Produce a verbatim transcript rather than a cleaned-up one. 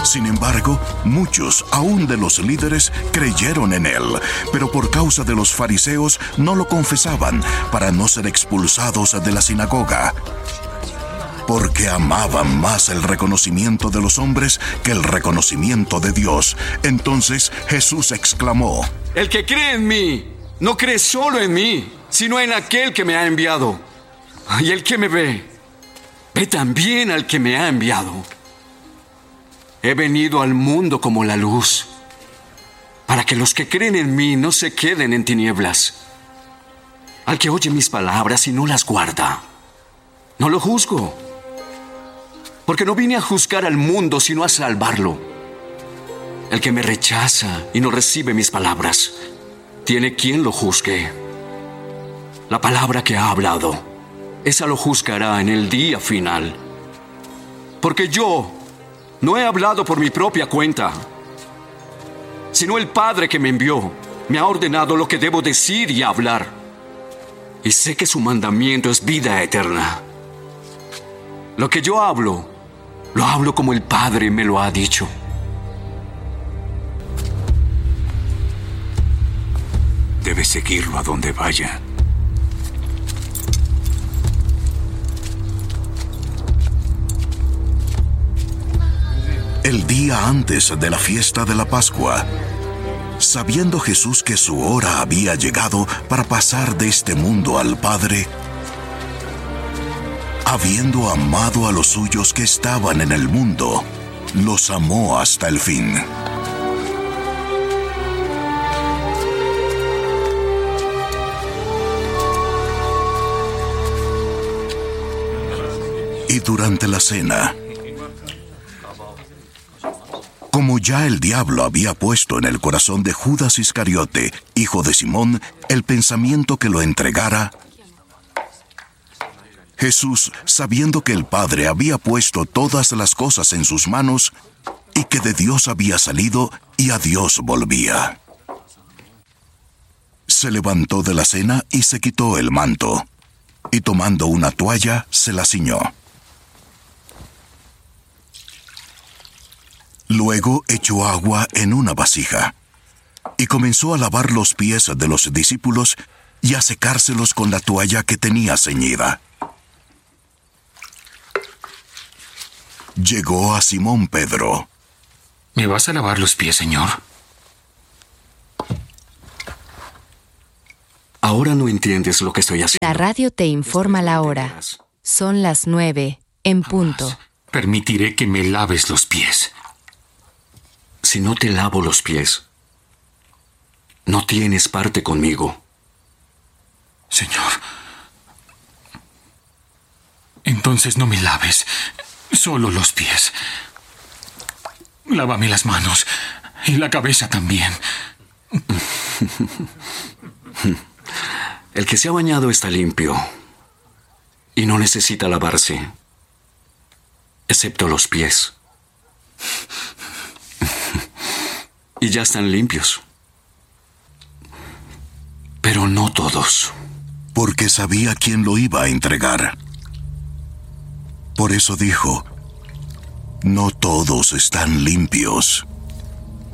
Sin embargo, muchos, aún de los líderes, creyeron en él, pero por causa de los fariseos no lo confesaban para no ser expulsados de la sinagoga, porque amaban más el reconocimiento de los hombres que el reconocimiento de Dios. Entonces Jesús exclamó: El que cree en mí, no cree solo en mí, sino en aquel que me ha enviado. Y el que me ve, ve también al que me ha enviado. He venido al mundo como la luz, para que los que creen en mí no se queden en tinieblas. Al que oye mis palabras y no las guarda, no lo juzgo, porque no vine a juzgar al mundo, sino a salvarlo. El que me rechaza y no recibe mis palabras, tiene quien lo juzgue. La palabra que ha hablado, esa lo juzgará en el día final. Porque yo no he hablado por mi propia cuenta, sino el Padre que me envió me ha ordenado lo que debo decir y hablar. Y sé que su mandamiento es vida eterna. Lo que yo hablo, lo hablo como el Padre me lo ha dicho. Debes seguirlo a donde vaya. El día antes de la fiesta de la Pascua, sabiendo Jesús que su hora había llegado para pasar de este mundo al Padre, habiendo amado a los suyos que estaban en el mundo, los amó hasta el fin. Y durante la cena, como ya el diablo había puesto en el corazón de Judas Iscariote, hijo de Simón, el pensamiento que lo entregara, Jesús, sabiendo que el Padre había puesto todas las cosas en sus manos y que de Dios había salido y a Dios volvía, se levantó de la cena y se quitó el manto, y tomando una toalla se la ciñó. Luego echó agua en una vasija y comenzó a lavar los pies de los discípulos y a secárselos con la toalla que tenía ceñida. Llegó a Simón Pedro. ¿Me vas a lavar los pies, Señor? Ahora no entiendes lo que estoy haciendo. La radio te informa la hora. Son las nueve, en punto. Jamás permitiré que me laves los pies. Si no te lavo los pies, no tienes parte conmigo. Señor, entonces no me laves, solo los pies. Lávame las manos y la cabeza también. El que se ha bañado está limpio y no necesita lavarse, excepto los pies. Y ya están limpios. Pero no todos. Porque sabía quién lo iba a entregar. Por eso dijo: no todos están limpios.